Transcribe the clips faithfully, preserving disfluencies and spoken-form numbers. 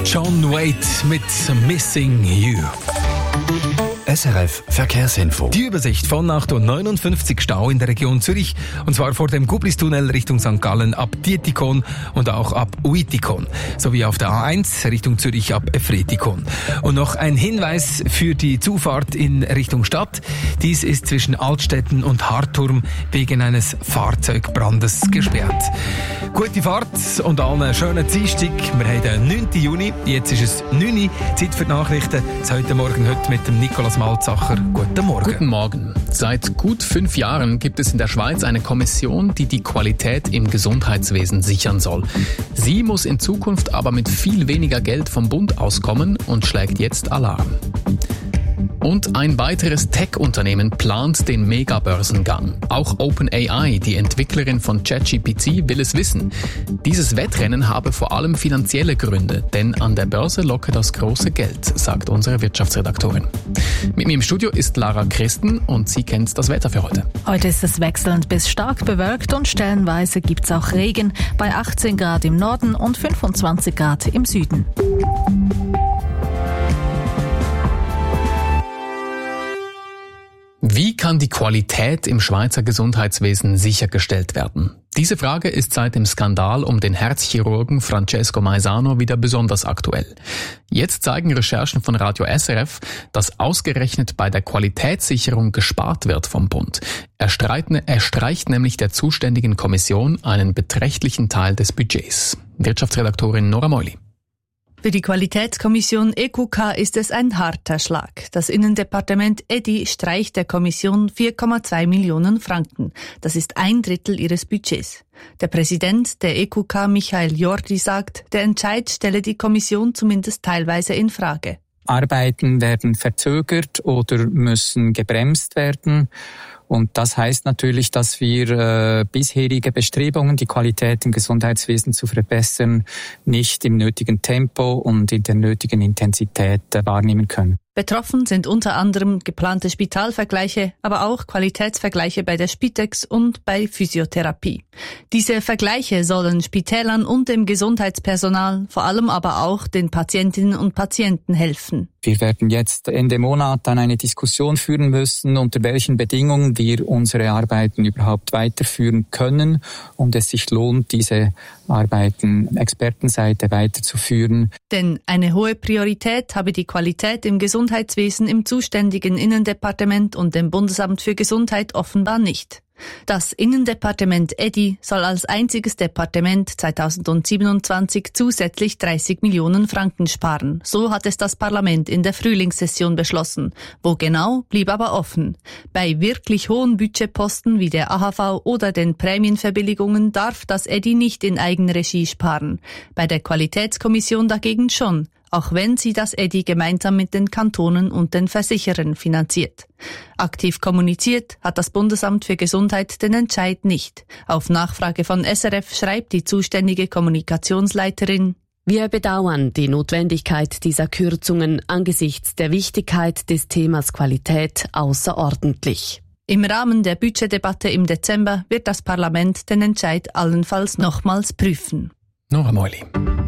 John Wade mit Missing You. S R F Verkehrsinfo. Die Übersicht von acht Uhr neunundfünfzig Stau in der Region Zürich, und zwar vor dem Gublistunnel Richtung Sankt Gallen ab Dietikon und auch ab Uitikon, sowie auf der A eins Richtung Zürich ab Efretikon. Und noch ein Hinweis für die Zufahrt in Richtung Stadt. Dies ist zwischen Altstetten und Harturm wegen eines Fahrzeugbrandes gesperrt. Gute Fahrt und allen einen schönen Dienstag. Wir haben den neunten Juni, jetzt ist es neun Uhr, Zeit für die Nachrichten. Das heute Morgen heute mit dem Nikolaus Malzacher. Guten Morgen. Guten Morgen. Seit gut fünf Jahren gibt es in der Schweiz eine Kommission, die die Qualität im Gesundheitswesen sichern soll. Sie muss in Zukunft aber mit viel weniger Geld vom Bund auskommen und schlägt jetzt Alarm. Und ein weiteres Tech-Unternehmen plant den Megabörsengang. Auch OpenAI, die Entwicklerin von ChatGPT, will es wissen. Dieses Wettrennen habe vor allem finanzielle Gründe, denn an der Börse locke das große Geld, sagt unsere Wirtschaftsredaktorin. Mit mir im Studio ist Lara Christen und sie kennt das Wetter für heute. Heute ist es wechselnd bis stark bewölkt und stellenweise gibt es auch Regen bei achtzehn Grad im Norden und fünfundzwanzig Grad im Süden. Wie kann die Qualität im Schweizer Gesundheitswesen sichergestellt werden? Diese Frage ist seit dem Skandal um den Herzchirurgen Francesco Maisano wieder besonders aktuell. Jetzt zeigen Recherchen von Radio S R F, dass ausgerechnet bei der Qualitätssicherung gespart wird vom Bund. Er, streitne, er streicht nämlich der zuständigen Kommission einen beträchtlichen Teil des Budgets. Wirtschaftsredaktorin Nora Meuli. Für die Qualitätskommission E Q K ist es ein harter Schlag. Das Innendepartement E D I streicht der Kommission vier Komma zwei Millionen Franken. Das ist ein Drittel ihres Budgets. Der Präsident der E Q K, Michael Jordi, sagt, der Entscheid stelle die Kommission zumindest teilweise in Frage. Arbeiten werden verzögert oder müssen gebremst werden. Und das heißt natürlich, dass wir äh, bisherige Bestrebungen, die Qualität im Gesundheitswesen zu verbessern, nicht im nötigen Tempo und in der nötigen Intensität äh, wahrnehmen können. Betroffen sind unter anderem geplante Spitalvergleiche, aber auch Qualitätsvergleiche bei der Spitex und bei Physiotherapie. Diese Vergleiche sollen Spitälern und dem Gesundheitspersonal, vor allem aber auch den Patientinnen und Patienten helfen. Wir werden jetzt Ende Monat dann eine Diskussion führen müssen, unter welchen Bedingungen wir unsere Arbeiten überhaupt weiterführen können und es sich lohnt, diese Arbeiten Expertenseite weiterzuführen. Denn eine hohe Priorität habe die Qualität im Gesundheitswesen im zuständigen Innendepartement und dem Bundesamt für Gesundheit offenbar nicht. Das Innendepartement E D I soll als einziges Departement zweitausendsiebenundzwanzig zusätzlich dreißig Millionen Franken sparen. So hat es das Parlament in der Frühlingssession beschlossen. Wo genau, blieb aber offen. Bei wirklich hohen Budgetposten wie der A H V oder den Prämienverbilligungen darf das E D I nicht in Eigenregie sparen. Bei der Qualitätskommission dagegen schon, auch wenn sie das E D I gemeinsam mit den Kantonen und den Versicherern finanziert. Aktiv kommuniziert hat das Bundesamt für Gesundheit den Entscheid nicht. Auf Nachfrage von S R F schreibt die zuständige Kommunikationsleiterin: Wir bedauern die Notwendigkeit dieser Kürzungen angesichts der Wichtigkeit des Themas Qualität außerordentlich. Im Rahmen der Budgetdebatte im Dezember wird das Parlament den Entscheid allenfalls nochmals prüfen. Nora Meuli.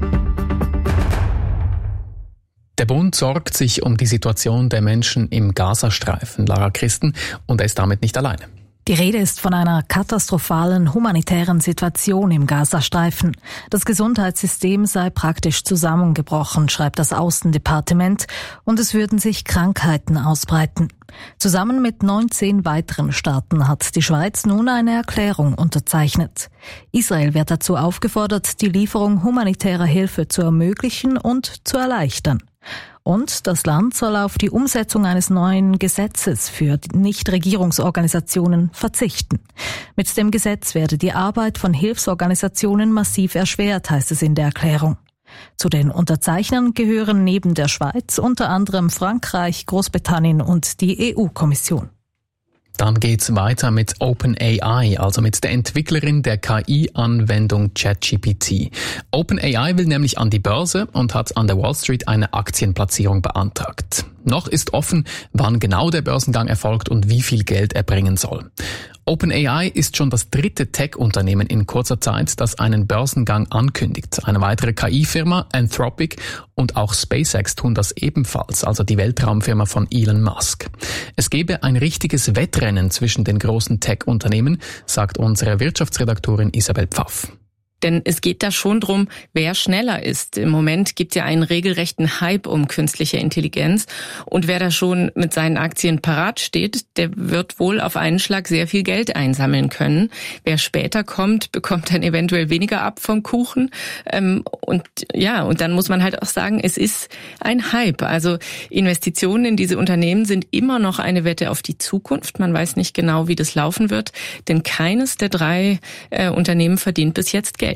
Der Bund sorgt sich um die Situation der Menschen im Gazastreifen, Lara Christen, und er ist damit nicht alleine. Die Rede ist von einer katastrophalen humanitären Situation im Gazastreifen. Das Gesundheitssystem sei praktisch zusammengebrochen, schreibt das Außendepartement, und es würden sich Krankheiten ausbreiten. Zusammen mit neunzehn weiteren Staaten hat die Schweiz nun eine Erklärung unterzeichnet. Israel wird dazu aufgefordert, die Lieferung humanitärer Hilfe zu ermöglichen und zu erleichtern. Und das Land soll auf die Umsetzung eines neuen Gesetzes für Nichtregierungsorganisationen verzichten. Mit dem Gesetz werde die Arbeit von Hilfsorganisationen massiv erschwert, heißt es in der Erklärung. Zu den Unterzeichnern gehören neben der Schweiz unter anderem Frankreich, Großbritannien und die E U-Kommission. Dann geht's weiter mit OpenAI, also mit der Entwicklerin der K I-Anwendung ChatGPT. OpenAI will nämlich an die Börse und hat an der Wall Street eine Aktienplatzierung beantragt. Noch ist offen, wann genau der Börsengang erfolgt und wie viel Geld er bringen soll. OpenAI ist schon das dritte Tech-Unternehmen in kurzer Zeit, das einen Börsengang ankündigt. Eine weitere K I-Firma, Anthropic, und auch SpaceX tun das ebenfalls, also die Weltraumfirma von Elon Musk. Es gebe ein richtiges Wettrennen zwischen den großen Tech-Unternehmen, sagt unsere Wirtschaftsredaktorin Isabel Pfaff. Denn es geht da schon drum, wer schneller ist. Im Moment gibt es ja einen regelrechten Hype um künstliche Intelligenz. Und wer da schon mit seinen Aktien parat steht, der wird wohl auf einen Schlag sehr viel Geld einsammeln können. Wer später kommt, bekommt dann eventuell weniger ab vom Kuchen. Und ja, und dann muss man halt auch sagen, es ist ein Hype. Also Investitionen in diese Unternehmen sind immer noch eine Wette auf die Zukunft. Man weiß nicht genau, wie das laufen wird. Denn keines der drei äh, Unternehmen verdient bis jetzt Geld.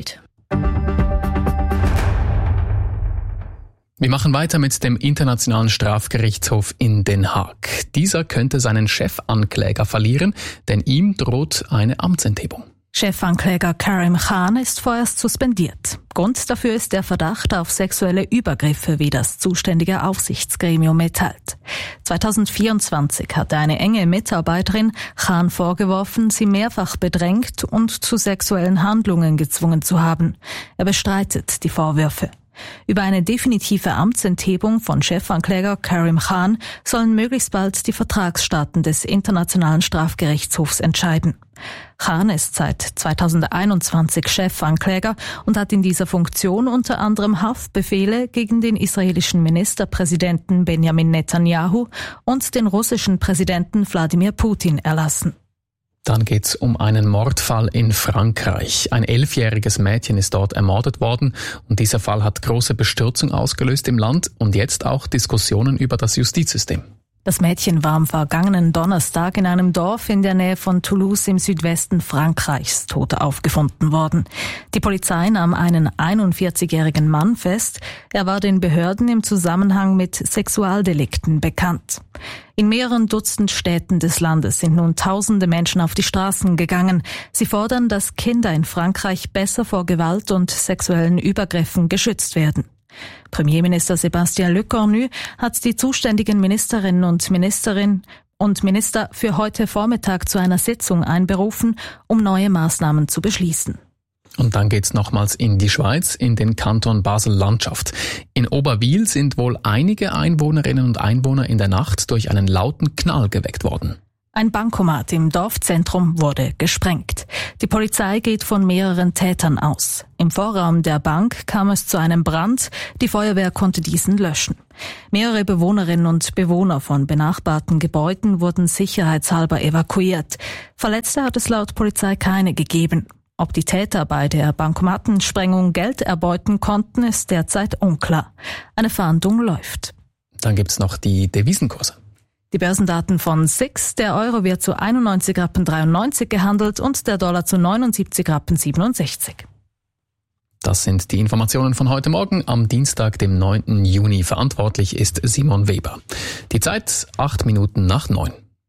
Wir machen weiter mit dem Internationalen Strafgerichtshof in Den Haag. Dieser könnte seinen Chefankläger verlieren, denn ihm droht eine Amtsenthebung. Chefankläger Karim Khan ist vorerst suspendiert. Grund dafür ist der Verdacht auf sexuelle Übergriffe, wie das zuständige Aufsichtsgremium mitteilt. zwanzig vierundzwanzig hatte eine enge Mitarbeiterin Khan vorgeworfen, sie mehrfach bedrängt und zu sexuellen Handlungen gezwungen zu haben. Er bestreitet die Vorwürfe. Über eine definitive Amtsenthebung von Chefankläger Karim Khan sollen möglichst bald die Vertragsstaaten des Internationalen Strafgerichtshofs entscheiden. Khan ist seit zweitausendeinundzwanzig Chefankläger und hat in dieser Funktion unter anderem Haftbefehle gegen den israelischen Ministerpräsidenten Benjamin Netanyahu und den russischen Präsidenten Wladimir Putin erlassen. Dann geht's um einen Mordfall in Frankreich. Ein elfjähriges Mädchen ist dort ermordet worden und dieser Fall hat große Bestürzung ausgelöst im Land und jetzt auch Diskussionen über das Justizsystem. Das Mädchen war am vergangenen Donnerstag in einem Dorf in der Nähe von Toulouse im Südwesten Frankreichs tot aufgefunden worden. Die Polizei nahm einen einundvierzigjährigen Mann fest. Er war den Behörden im Zusammenhang mit Sexualdelikten bekannt. In mehreren Dutzend Städten des Landes sind nun tausende Menschen auf die Straßen gegangen. Sie fordern, dass Kinder in Frankreich besser vor Gewalt und sexuellen Übergriffen geschützt werden. Premierminister Sébastien Lecornu hat die zuständigen Ministerinnen und Ministerinnen und Minister für heute Vormittag zu einer Sitzung einberufen, um neue Maßnahmen zu beschließen. Und dann geht's nochmals in die Schweiz, in den Kanton Basel-Landschaft. In Oberwil sind wohl einige Einwohnerinnen und Einwohner in der Nacht durch einen lauten Knall geweckt worden. Ein Bankomat im Dorfzentrum wurde gesprengt. Die Polizei geht von mehreren Tätern aus. Im Vorraum der Bank kam es zu einem Brand. Die Feuerwehr konnte diesen löschen. Mehrere Bewohnerinnen und Bewohner von benachbarten Gebäuden wurden sicherheitshalber evakuiert. Verletzte hat es laut Polizei keine gegeben. Ob die Täter bei der Bankomatensprengung Geld erbeuten konnten, ist derzeit unklar. Eine Fahndung läuft. Dann gibt's noch die Devisenkurse. Die Börsendaten von S I X, der Euro wird zu einundneunzig Rappen dreiundneunzig gehandelt und der Dollar zu neunundsiebzig Rappen siebenundsechzig. Das sind die Informationen von heute Morgen am Dienstag, dem neunten Juni. Verantwortlich ist Simon Weber. Die Zeit acht Minuten nach neun.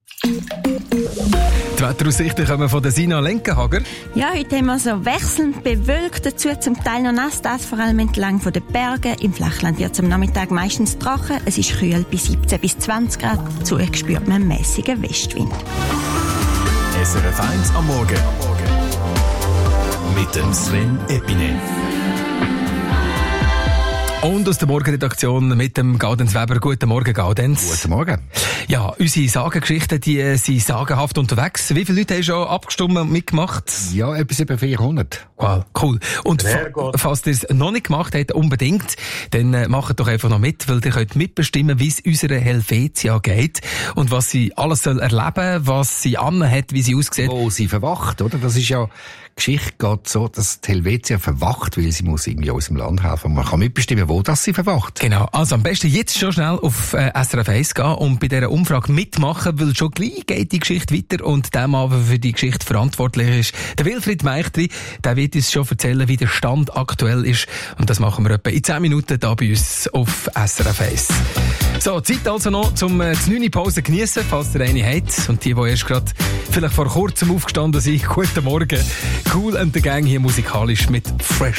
Die Wetteraussichten kommen von der Sina Lenkenhager. Ja, heute haben wir so wechselnd bewölkt, dazu zum Teil noch nass, das vor allem entlang von den Bergen. Im Flachland wird es am Nachmittag meistens trocken. Es ist kühl bis siebzehn bis zwanzig Grad. Dazu spürt man einen mässigen Westwind. S R F eins am Morgen. Mit dem Sven Epine. Und aus der Morgenredaktion mit dem Gaudenz Weber. Guten Morgen, Gaudenz. Guten Morgen. Ja, unsere Sagengeschichten, die sind sagenhaft unterwegs. Wie viele Leute haben schon abgestimmt und mitgemacht? Ja, etwas über vierhundert. Wow, cool. Und fa- falls ihr es noch nicht gemacht habt, unbedingt, dann äh, macht doch einfach noch mit, weil ihr könnt mitbestimmen, wie es unserer Helvetia geht und was sie alles soll erleben, was sie anhat, wie sie aussieht. Wo sie verwacht, oder? Das ist ja, die Geschichte geht so, dass die Helvetia verwacht, weil sie muss irgendwie unserem Land helfen. Man kann mitbestimmen, wo das sie verwacht. Genau. Also am besten jetzt schon schnell auf äh, S R F eins gehen und bei dieser Umfrage mitmachen, weil schon gleich geht die Geschichte weiter und der Mann, der für die Geschichte verantwortlich ist, der Wilfried Meichtri, der wird uns schon erzählen, wie der Stand aktuell ist. Und das machen wir etwa in zehn Minuten da bei uns auf S R F eins. So, Zeit also noch, zum äh, die neunte Pause geniessen, falls ihr eine habt. Und die, die erst gerade vielleicht vor kurzem aufgestanden sind, guten Morgen. Cool and the Gang hier musikalisch mit Fresh